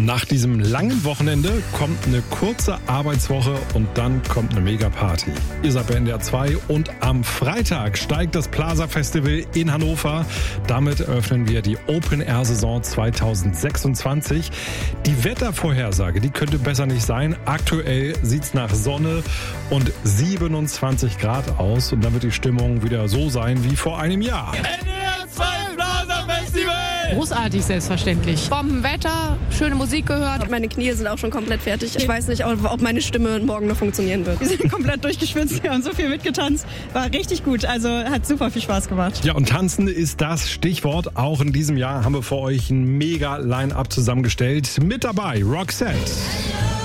Nach diesem langen Wochenende kommt eine kurze Arbeitswoche und dann kommt eine Mega-Party. Ihr seid bei NDR 2 und am Freitag steigt das Plaza Festival in Hannover. Damit eröffnen wir die Open-Air-Saison 2026. Die Wettervorhersage, die könnte besser nicht sein. Aktuell sieht's nach Sonne und 27 Grad aus und dann wird die Stimmung wieder so sein wie vor einem Jahr. NDR 2 Plaza Festival! Großartig, selbstverständlich. Bombenwetter, schöne Musik gehört. Meine Knie sind auch schon komplett fertig. Ich weiß nicht, ob meine Stimme morgen noch funktionieren wird. Wir sind komplett durchgeschwitzt, wir haben so viel mitgetanzt. War richtig gut, also hat super viel Spaß gemacht. Ja, und tanzen ist das Stichwort. Auch in diesem Jahr haben wir für euch ein mega Line-Up zusammengestellt. Mit dabei Roxette.